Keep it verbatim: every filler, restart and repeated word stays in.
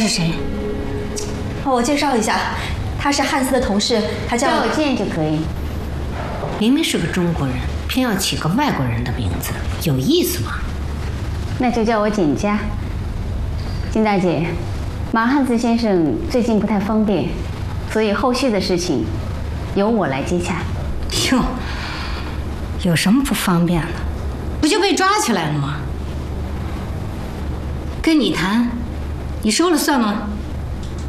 谁？ 哦，我介绍一下，他是汉斯的同事，他叫叫我见就可以。 明明是个中国人，偏要起个外国人的名字，有意思吗？ 那就叫我简家。金大姐，马汉斯先生最近不太方便，所以后续的事情由我来接洽。 哟，有什么不方便的？不就被抓起来了吗？跟你谈，你说了算吗？